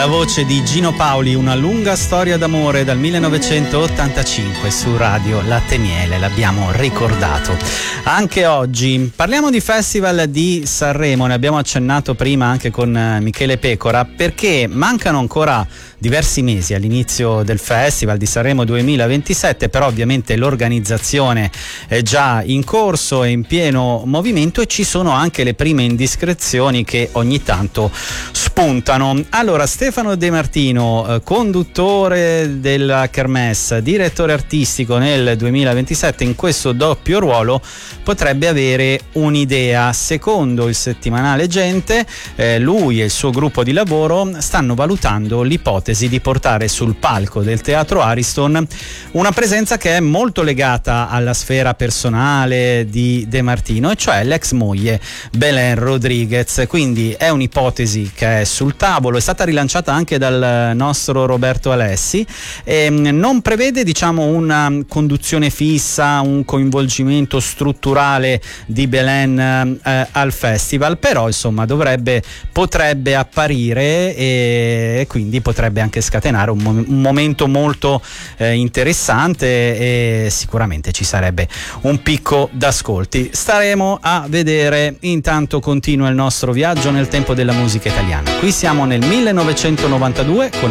La voce di Gino Paoli, Una lunga storia d'amore dal 1985 su Radio Latte Miele, l'abbiamo ricordato. Anche oggi parliamo di Festival di Sanremo, ne abbiamo accennato prima anche con Michele Pecora, perché mancano ancora diversi mesi all'inizio del Festival di Sanremo 2027, però ovviamente l'organizzazione è già in corso e in pieno movimento e ci sono anche le prime indiscrezioni che ogni tanto spuntano. Allora, Stefano De Martino, conduttore della Kermesse, direttore artistico nel 2027, in questo doppio ruolo potrebbe avere un'idea. Secondo il settimanale Gente, lui e il suo gruppo di lavoro stanno valutando l'ipotesi di portare sul palco del Teatro Ariston una presenza che è molto legata alla sfera personale di De Martino, e cioè l'ex moglie Belen Rodriguez. Quindi è un'ipotesi che è sul tavolo, è stata rilanciata anche dal nostro Roberto Alessi, e non prevede, diciamo, una conduzione fissa, un coinvolgimento strutturale di Belen al festival, però insomma potrebbe apparire e quindi potrebbe anche scatenare un momento molto interessante, e sicuramente ci sarebbe un picco d'ascolti. Staremo a vedere. Intanto continua il nostro viaggio nel tempo della musica italiana. Qui siamo nel 1992 con